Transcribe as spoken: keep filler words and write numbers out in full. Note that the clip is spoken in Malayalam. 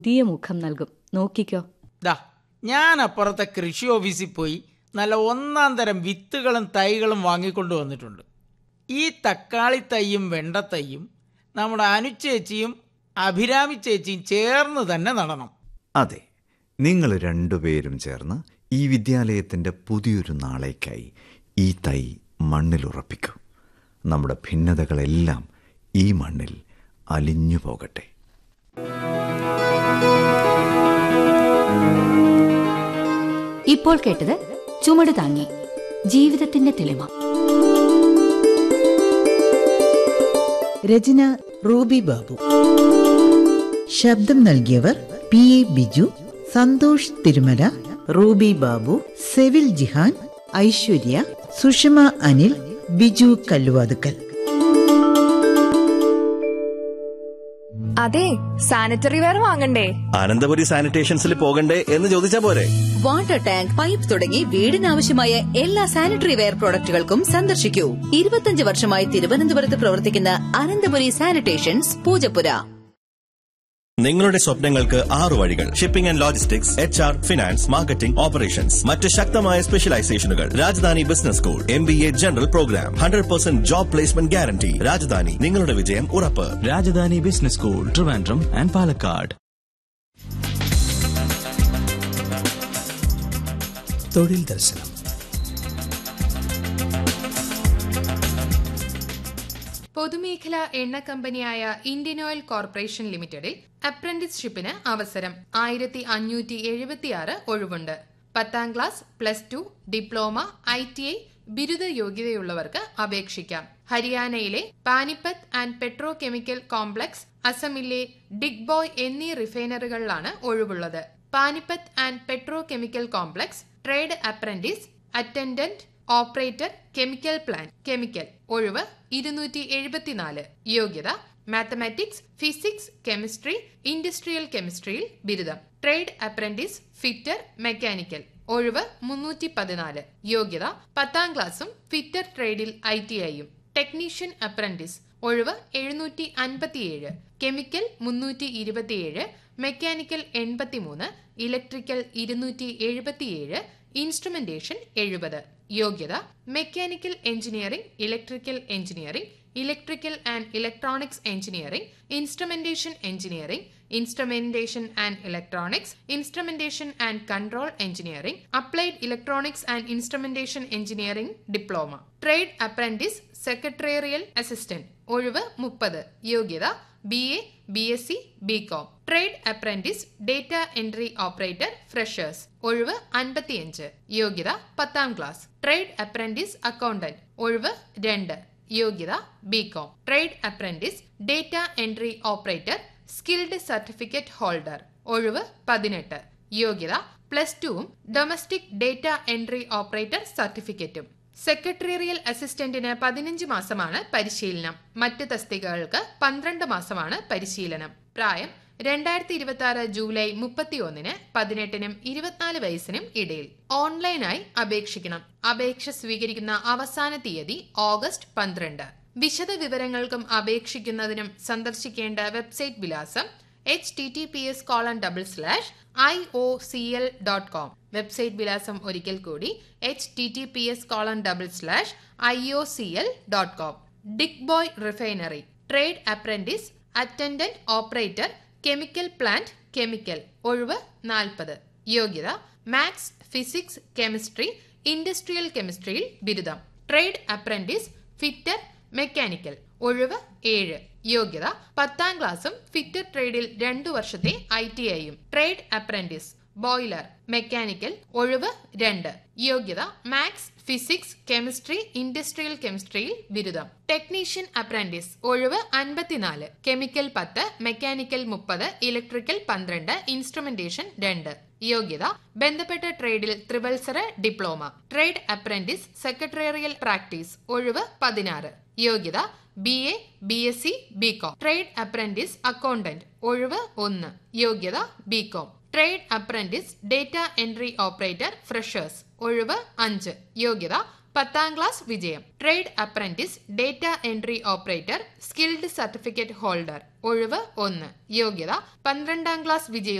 പുതിയ മുഖം നൽകും. നോക്കിക്കോ. ദാ ഞാൻ അപ്പുറത്തെ കൃഷി ഓഫീസിൽ പോയി നല്ല ഒന്നാം തരം വിത്തുകളും തൈകളും വാങ്ങിക്കൊണ്ട് വന്നിട്ടുണ്ട്. ഈ തക്കാളി തൈയും വെണ്ടത്തൈയും നമ്മുടെ അനുചേച്ചിയും അഭിരാമി ചേച്ചിയും ചേർന്ന് തന്നെ നടണം. അതെ, നിങ്ങൾ രണ്ടുപേരും ചേർന്ന് ഈ വിദ്യാലയത്തിൻ്റെ പുതിയൊരു നാളേക്കായി ഈ തൈ മണ്ണിലുറപ്പിക്കൂ. നമ്മുടെ ഭിന്നതകളെല്ലാം ഈ മണ്ണിൽ അലിഞ്ഞു പോകട്ടെ. ഇപ്പോൾ കേട്ടത് ചുമട് താങ്ങി, ജീവിതത്തിന്റെ തെളിമ. രചന റൂബി ബാബു. ശബ്ദം നൽകിയവർ P A Biju, Santhosh Thirumala, Ruby Babu, Sevil Jihan, Aishwarya, Sushma Anil, Biju Kalluvathukkal. അതെ, സാനിറ്ററി വെയർ വാങ്ങണ്ടേ? അനന്തപുരി സാനിറ്റേഷൻസിൽ പോകണ്ടേ എന്ന് ചോദിച്ചാ പോരെ? വാട്ടർ ടാങ്ക്, പൈപ്പ് തുടങ്ങി വീടിനാവശ്യമായ എല്ലാ സാനിറ്ററി വെയർ പ്രോഡക്റ്റുകൾക്കും സന്ദർശിക്കൂ. ഇരുപത്തിയഞ്ച് വർഷമായി തിരുവനന്തപുരത്ത് പ്രവർത്തിക്കുന്ന അനന്തപുരി സാനിറ്റേഷൻസ്, പൂജപ്പുര. നിങ്ങളുടെ സ്വപ്നങ്ങൾക്ക് ആറു വഴികൾ. Shipping and logistics, H R, finance, marketing, operations, മറ്റ് ശക്തമായ സ്പെഷ്യലൈസേഷനുകൾ. Rajdhani business school, M B A general programme, hundred percent job placement guarantee. Rajdhani, നിങ്ങളുടെ വിജയം ഉറപ്പ്. Rajdhani business school, Trivandrum and Palakkad. തൊഴിൽ ദർശനം. പൊതുമേഖലാ എണ്ണ കമ്പനിയായ ഇന്ത്യൻ ഓയിൽ കോർപ്പറേഷൻ ലിമിറ്റഡിൽ അപ്രന്റീസ്ഷിപ്പിന് അവസരം. ആയിരത്തി അഞ്ഞൂറ്റി എഴുപത്തിയാറ് ഒഴിവുണ്ട്. പത്താം class, plus two, diploma, I T I ബിരുദ യോഗ്യതയുള്ളവർക്ക് അപേക്ഷിക്കാം. ഹരിയാനയിലെ Panipat and petro chemical complex, അസമിലെ ഡിഗ്ബോയ് എന്നീ റിഫൈനറികളിലാണ് ഒഴിവുള്ളത്. Panipat and petro chemical complex trade apprentice, attendant, operator, chemical plant, chemical ഒഴിവ് ഇരുന്നൂറ്റി എഴുപത്തിനാല്. യോഗ്യത മാത്തമാറ്റിക്സ്, ഫിസിക്സ്, കെമിസ്ട്രി, ഇൻഡസ്ട്രിയൽ കെമിസ്ട്രിയിൽ ബിരുദം. ട്രേഡ് അപ്രന്റീസ്, ഫിറ്റർ, മെക്കാനിക്കൽ ഒഴിവ് മുന്നൂറ്റി പതിനാല്. യോഗ്യത പത്താം ക്ലാസും ഫിറ്റർ ട്രേഡിൽ ഐ ടി ഐയും. ടെക്നീഷ്യൻ അപ്രന്റീസ് ഒഴിവ് എഴുന്നൂറ്റി അൻപത്തിയേഴ്. കെമിക്കൽ മുന്നൂറ്റി ഇരുപത്തിയേഴ്, മെക്കാനിക്കൽ എൺപത്തിമൂന്ന്, ഇലക്ട്രിക്കൽ ഇരുന്നൂറ്റി എഴുപത്തിയേഴ്, ഇൻസ്ട്രുമെന്റേഷൻ എഴുപത്. യോഗ്യത mechanical engineering, electrical engineering, electrical and electronics engineering, instrumentation engineering, instrumentation and electronics, instrumentation and control engineering, applied electronics and instrumentation engineering diploma. Trade apprentice, secretarial assistant ഒഴിവ് മുപ്പത്. യോഗ്യത B A, B S C, B com. Trade apprentice, data entry operator, freshers ഒഴിവ് അൻപത്തിയഞ്ച്. യോഗ്യത പത്താം ക്ലാസ്. ട്രേഡ് അപ്രന്റീസ് അക്കൗണ്ടന്റ് ഒഴിവ് രണ്ട്. യോഗ്യത B com. Trade apprentice, data entry operator, skilled certificate holder ഒഴിവ് പതിനെട്ട്. യോഗ്യത പ്ലസ് ടുവും ഡൊമസ്റ്റിക് ഡേറ്റ എൻട്രി ഓപ്പറേറ്റർ സർട്ടിഫിക്കറ്റും. സെക്രട്ടേറിയൽ അസിസ്റ്റന്റിന് പതിനഞ്ച് മാസമാണ് പരിശീലനം. മറ്റ് തസ്തികകൾക്ക് പന്ത്രണ്ട് മാസമാണ് പരിശീലനം. പ്രായം രണ്ടായിരത്തി ഇരുപത്തി ആറ് ജൂലൈ മുപ്പത്തി ഒന്നിന് പതിനെട്ടിനും ഇരുപത്തിനാല് വയസ്സിനും ഇടയിൽ. ഓൺലൈനായി അപേക്ഷിക്കണം. അപേക്ഷ സ്വീകരിക്കുന്ന അവസാന തീയതി ഓഗസ്റ്റ് പന്ത്രണ്ട്. വിശദ വിവരങ്ങൾക്കും അപേക്ഷിക്കുന്നതിനും സന്ദർശിക്കേണ്ട വെബ്സൈറ്റ് വിലാസം H T T P S colon double slash I O C L dot com. Website വിലാസം ഒരിക്കൽ കൂടി H T T P S colon double slash I O C L dot com. Digboi refinery trade apprentice, attendant, operator, chemical plant, chemical ഒഴിവ് നാൽപ്പത്. യോഗ്യത മാത്സ്, ഫിസിക്സ്, കെമിസ്ട്രി, ഇൻഡസ്ട്രിയൽ കെമിസ്ട്രിയിൽ ബിരുദം. ട്രേഡ് അപ്രന്റീസ്, ഫിറ്റർ, മെക്കാനിക്കൽ ഒഴിവ് ഏഴ്. യോഗ്യത പത്താം ക്ലാസും ഫിറ്റർ ട്രേഡിൽ രണ്ടു വർഷത്തെ ഐ ടി ഐയും. ട്രേഡ് അപ്രന്റീസ്, ബോയിലർ, മെക്കാനിക്കൽ ഒഴിവ് രണ്ട്. യോഗ്യത മാത്സ്, ഫിസിക്സ്, കെമിസ്ട്രി, ഇൻഡസ്ട്രിയൽ കെമിസ്ട്രിയിൽ ബിരുദം. ടെക്നീഷ്യൻ അപ്രന്റീസ് ഒഴിവ് അൻപത്തിനാല്. കെമിക്കൽ പത്ത്, മെക്കാനിക്കൽ മുപ്പത്, ഇലക്ട്രിക്കൽ പന്ത്രണ്ട്, ഇൻസ്ട്രുമെന്റേഷൻ രണ്ട്. യോഗ്യത ബന്ധപ്പെട്ട ട്രേഡിൽ ത്രിവത്സര diploma. Trade apprentice, secretarial practice ഒഴിവ് പതിനാറ്. യോഗ്യത B A, B S C, B com. Trade apprentice accountant ഒഴിവ് ഒന്ന്. യോഗ്യത B com. Trade apprentice, data entry operator, freshers ഒഴിവ് അഞ്ച്. യോഗ്യത പത്താം ക്ലാസ് വിജയം. Trade apprentice, data entry operator, skilled certificate holder. ഒഴിവ് ഒന്ന്. യോഗ്യത പന്ത്രണ്ടാം ക്ലാസ് വിജയം